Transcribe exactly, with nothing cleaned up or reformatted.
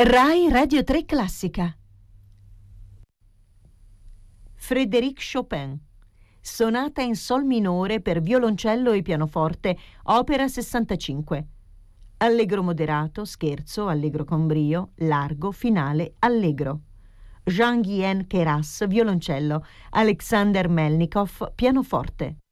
Rai Radio tre Classica. Frédéric Chopin. Sonata in sol minore per violoncello e pianoforte, opera sessantacinque. Allegro moderato, scherzo, allegro con brio, largo, finale, allegro. Jean-Guyen Queyras, violoncello. Alexander Melnikov, pianoforte.